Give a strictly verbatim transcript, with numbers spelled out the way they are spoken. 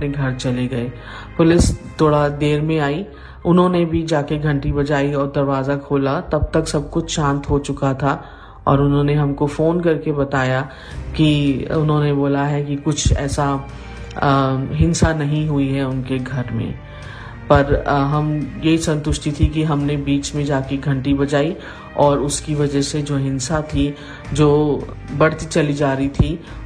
अपने घर चले गए। पुलिस थोड़ा देर में आई, उन्होंने भी जाके घंटी बजाई और दरवाज़ा खोला। तब तक सब कुछ शांत हो चुका था और उन्होंने हमको फ़ोन करके बताया कि उन्होंने बोला है कि कुछ ऐसा आ, हिंसा नहीं हुई है उनके घर में। पर आ, हम यही संतुष्टि थी कि हमने बीच में जाके घंटी बजाई और उसकी वजह से जो हिंसा थी, जो बढ़ती चली जा रही थी,